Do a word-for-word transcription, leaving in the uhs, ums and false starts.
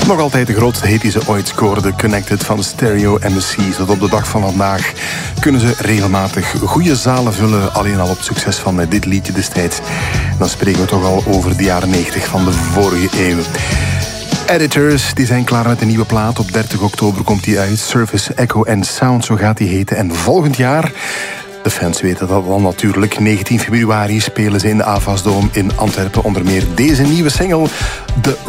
Nog altijd de grootste hit die ze ooit scoorde, Connected van Stereo M C. Tot op de dag van vandaag kunnen ze regelmatig goede zalen vullen, alleen al op het succes van dit liedje destijds. Dan spreken we toch al over de jaren negentig van de vorige eeuw. Editors, die zijn klaar met een nieuwe plaat. Op dertig oktober komt die uit. Surface, Echo and Sound, zo gaat die heten. En volgend jaar, de fans weten dat al natuurlijk, negentien februari spelen ze in de Avasdome in Antwerpen onder meer deze nieuwe single, The